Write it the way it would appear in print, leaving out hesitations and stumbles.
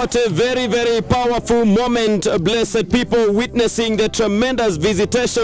What a very, very powerful moment, blessed people, witnessing the tremendous visitation